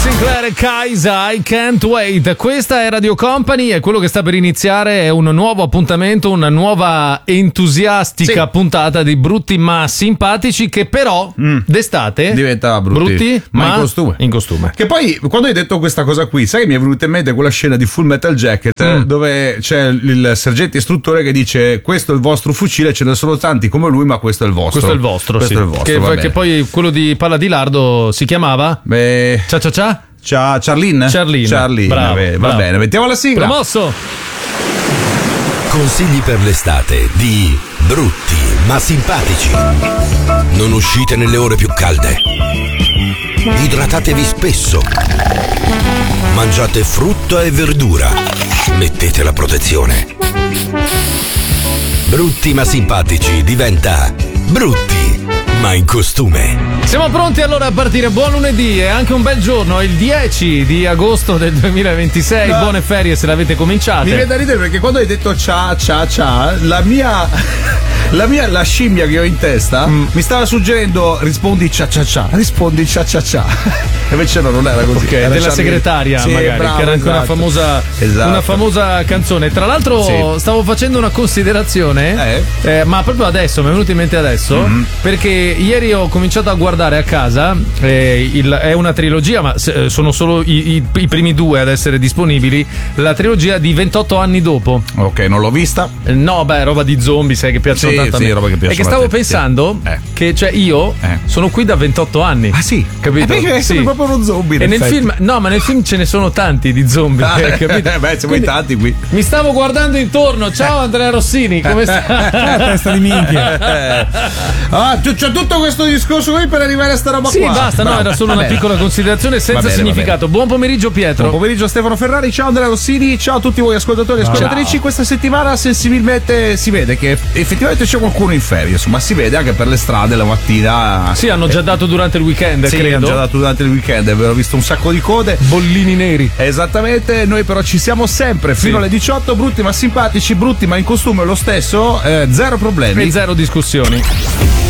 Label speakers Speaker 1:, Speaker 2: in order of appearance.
Speaker 1: Sinclair e Kaisa, I Can't Wait. Questa è Radio Company e quello che sta per iniziare è un nuovo appuntamento, una nuova entusiastica puntata di Brutti ma Simpatici, che però d'estate
Speaker 2: diventa brutti ma in costume. Che poi quando hai detto questa cosa qui, sai che mi è venuta in mente quella scena di Full Metal Jacket dove c'è il sergente istruttore che dice: questo è il vostro fucile, ce ne sono tanti come lui, ma questo è il vostro.
Speaker 1: Questo è il vostro,
Speaker 2: questo
Speaker 1: sì.
Speaker 2: è il vostro,
Speaker 1: che poi quello di Palla di Lardo si chiamava? Charlene.
Speaker 2: Bravo. Va bene, mettiamo la sigla.
Speaker 1: Promosso.
Speaker 3: Consigli per l'estate di Brutti ma Simpatici. Non uscite nelle ore più calde. Idratatevi spesso. Mangiate frutta e verdura. Mettete la protezione. Brutti ma Simpatici diventa Brutti ma in costume.
Speaker 1: Siamo pronti allora a partire. Buon lunedì, è anche un bel giorno, è il 10 di agosto del 2026. No. Buone ferie se l'avete cominciate.
Speaker 2: Mi viene da ridere perché quando hai detto ciao, la scimmia che ho in testa mi stava suggerendo rispondi cia. Invece no, non era così.
Speaker 1: Era della segretaria, sì, magari, bravo, che era anche una famosa canzone. Tra l'altro stavo facendo una considerazione, ma proprio adesso, mi è venuto in mente adesso, perché ieri ho cominciato a guardare a casa, è una trilogia, ma sono solo i primi due ad essere disponibili, la trilogia di 28 anni dopo.
Speaker 2: Ok, non l'ho vista.
Speaker 1: No, beh, roba di zombie, sai, che piacciono tanto a me.
Speaker 2: Roba che piace.
Speaker 1: E che stavo pensando che, cioè, io sono qui da 28 anni.
Speaker 2: Ah sì?
Speaker 1: Capito?
Speaker 2: Perché sei proprio uno zombie.
Speaker 1: E nel film, no, ma nel film ce ne sono tanti di zombie. Capito?
Speaker 2: Beh, siamo in tanti qui.
Speaker 1: Mi stavo guardando intorno. Ciao Andrea Rossini, come stai?
Speaker 4: Testa di minchia.
Speaker 2: C'è tutto questo discorso qui per arrivare a sta roba qua.
Speaker 1: Sì, basta, no, era solo una piccola considerazione senza significato. Buon pomeriggio Pietro.
Speaker 2: Buon pomeriggio Stefano Ferrari, ciao Andrea Rossini, ciao a tutti voi ascoltatori e ascoltatrici. Questa settimana sensibilmente si vede che effettivamente c'è qualcuno in ferie, insomma, si vede anche per le strade la mattina.
Speaker 1: Sì, hanno già dato durante il weekend, credo.
Speaker 2: Hanno già dato durante il weekend, avevo visto un sacco di code.
Speaker 1: Bollini neri.
Speaker 2: Esattamente, noi però ci siamo sempre fino alle 18, brutti ma simpatici, brutti ma in costume lo stesso, zero problemi.
Speaker 1: E zero discussioni.